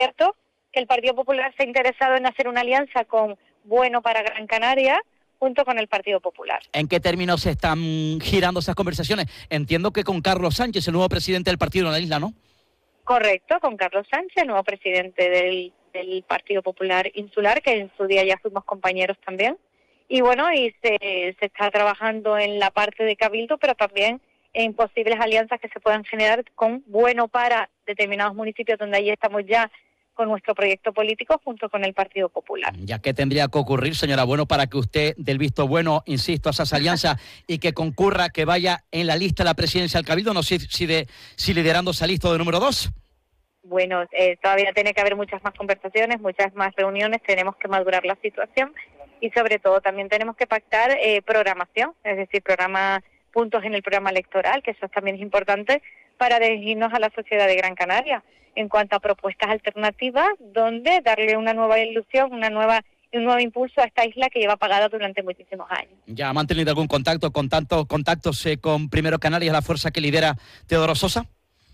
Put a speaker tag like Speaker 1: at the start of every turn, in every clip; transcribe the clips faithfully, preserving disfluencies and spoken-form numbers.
Speaker 1: cierto que el Partido Popular se ha interesado en hacer una alianza con Bueno para Gran Canaria, junto con el Partido Popular.
Speaker 2: ¿En qué términos se están girando esas conversaciones? Entiendo que con Carlos Sánchez, el nuevo presidente del partido en la isla, ¿no?
Speaker 1: Correcto, con Carlos Sánchez, nuevo presidente del, del Partido Popular Insular, que en su día ya fuimos compañeros también. Y bueno, y se, se está trabajando en la parte de Cabildo, pero también en posibles alianzas que se puedan generar con Bueno para determinados municipios donde ahí estamos ya con nuestro proyecto político junto con el Partido Popular.
Speaker 2: Ya que tendría que ocurrir, señora Bueno, para que usted del visto bueno, insisto, a esas alianzas y que concurra, que vaya en la lista de la presidencia del Cabildo, no sé si, de, si liderando esa lista de número dos.
Speaker 1: Bueno, eh, todavía tiene que haber muchas más conversaciones, muchas más reuniones, tenemos que madurar la situación y sobre todo también tenemos que pactar eh, programación, es decir, programa puntos en el programa electoral, que eso también es importante para dirigirnos a la sociedad de Gran Canaria en cuanto a propuestas alternativas, donde darle una nueva ilusión, una nueva un nuevo impulso a esta isla que lleva apagada durante muchísimos años.
Speaker 2: ¿Ya ha mantenido algún contacto con tantos contactos eh, con Primero Canarias, la fuerza que lidera Teodoro Sosa?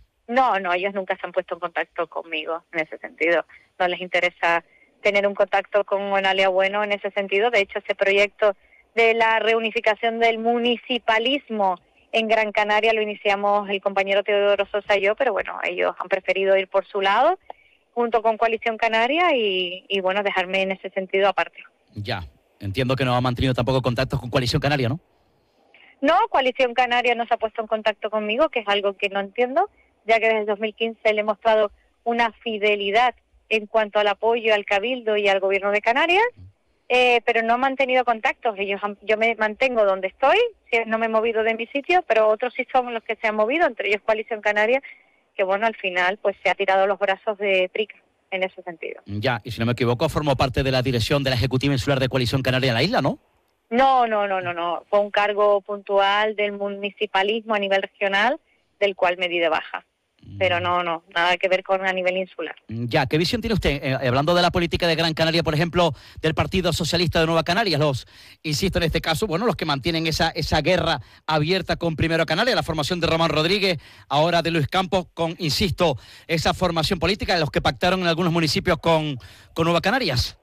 Speaker 1: No, no, ellos nunca se han puesto en contacto conmigo en ese sentido. No les interesa tener un contacto con Onalia Bueno en ese sentido. De hecho, ese proyecto de la reunificación del municipalismo en Gran Canaria lo iniciamos el compañero Teodoro Sosa y yo, pero bueno, ellos han preferido ir por su lado, junto con Coalición Canaria, y, y bueno, dejarme en ese sentido aparte.
Speaker 2: Ya, entiendo que no ha mantenido tampoco contactos con Coalición Canaria, ¿no?
Speaker 1: No, Coalición Canaria no se ha puesto en contacto conmigo, que es algo que no entiendo, ya que desde el dos mil quince le he mostrado una fidelidad en cuanto al apoyo al Cabildo y al Gobierno de Canarias, eh, pero no he mantenido contactos. Ellos han, yo me mantengo donde estoy, no me he movido de mi sitio, pero otros sí son los que se han movido, entre ellos Coalición Canaria, que bueno, al final pues se ha tirado los brazos de trica en ese sentido.
Speaker 2: Ya, y si no me equivoco, formó parte de la dirección de la Ejecutiva Insular de Coalición Canaria en la isla, ¿no?
Speaker 1: No, no, no, no, no. Fue un cargo puntual del municipalismo a nivel regional, del cual me di de baja. Pero no, no, nada que ver con a nivel insular.
Speaker 2: Ya, ¿qué visión tiene usted? Eh, hablando de la política de Gran Canaria, por ejemplo, del Partido Socialista de Nueva Canarias, los, insisto en este caso, bueno, los que mantienen esa, esa guerra abierta con Primero Canarias, la formación de Román Rodríguez, ahora de Luis Campos, con, insisto, esa formación política de los que pactaron en algunos municipios con, con Nueva Canarias.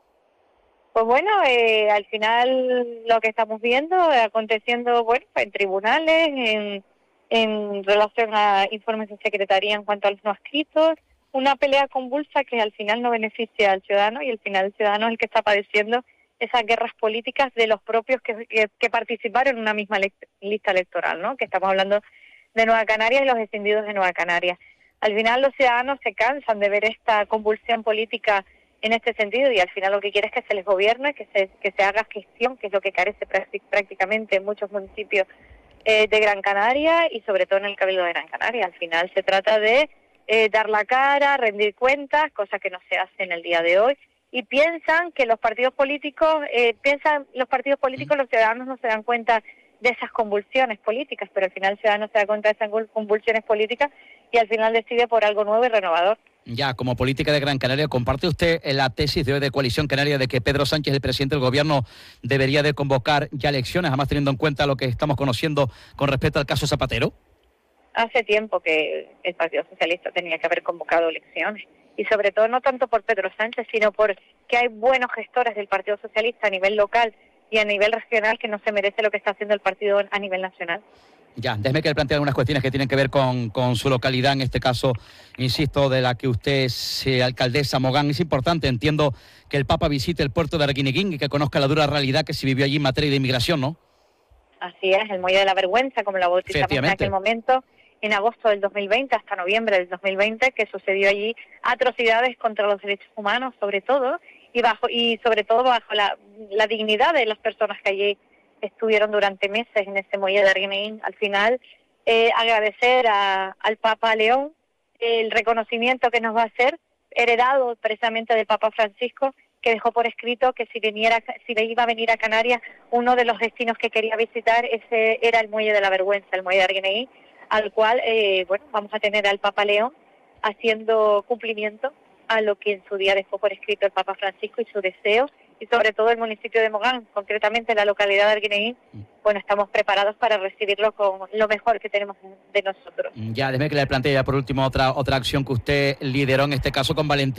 Speaker 1: Pues bueno, eh, al final lo que estamos viendo, eh, aconteciendo, bueno, en tribunales, en... en relación a informes de secretaría en cuanto a los no escritos, una pelea convulsa que al final no beneficia al ciudadano y al final el ciudadano es el que está padeciendo esas guerras políticas de los propios que, que, que participaron en una misma le- lista electoral, ¿no? Que estamos hablando de Nueva Canarias y los descendidos de Nueva Canarias. Al final los ciudadanos se cansan de ver esta convulsión política en este sentido y al final lo que quiere es que se les gobierne, que se, que se haga gestión, que es lo que carece prácticamente en muchos municipios Eh, de Gran Canaria y sobre todo en el Cabildo de Gran Canaria. Al final se trata de eh, dar la cara, rendir cuentas, cosa que no se hace en el día de hoy, y piensan que los partidos políticos, eh, piensan los partidos políticos, los ciudadanos no se dan cuenta de esas convulsiones políticas, pero al final el ciudadano se da cuenta de esas convulsiones políticas y al final decide por algo nuevo y renovador.
Speaker 2: Ya, como política de Gran Canaria, ¿comparte usted la tesis de hoy de Coalición Canaria de que Pedro Sánchez, el presidente del gobierno, debería de convocar ya elecciones, además teniendo en cuenta lo que estamos conociendo con respecto al caso Zapatero?
Speaker 1: Hace tiempo que el Partido Socialista tenía que haber convocado elecciones, y sobre todo no tanto por Pedro Sánchez, sino porque hay buenos gestores del Partido Socialista a nivel local y a nivel regional que no se merece lo que está haciendo el partido a nivel nacional.
Speaker 2: Ya, déjeme que le plantee algunas cuestiones que tienen que ver con, con su localidad, en este caso, insisto, de la que usted es eh, alcaldesa, Mogán. Es importante, entiendo, que el Papa visite el puerto de Arguineguín y que conozca la dura realidad que se vivió allí en materia de inmigración, ¿no?
Speaker 1: Así es, el Muelle de la Vergüenza, como la bautizamos en aquel momento, en agosto del dos mil veinte hasta noviembre del dos mil veinte, que sucedió allí atrocidades contra los derechos humanos, sobre todo, y bajo y sobre todo bajo la, la dignidad de las personas que allí estuvieron durante meses en ese muelle de Arguineguín. Al final, eh, agradecer a, al Papa León el reconocimiento que nos va a hacer, heredado precisamente del Papa Francisco, que dejó por escrito que si viniera, si iba a venir a Canarias, uno de los destinos que quería visitar ese era el Muelle de la Vergüenza, el Muelle de Arguineguín, al cual, eh, bueno, vamos a tener al Papa León haciendo cumplimiento a lo que en su día dejó por escrito el Papa Francisco y su deseo, y sobre todo el municipio de Mogán, concretamente la localidad de Arguineguín, bueno, estamos preparados para recibirlo con lo mejor que tenemos de nosotros.
Speaker 2: Ya, déjeme que le plantee ya por último otra, otra acción que usted lideró en este caso con Valentín.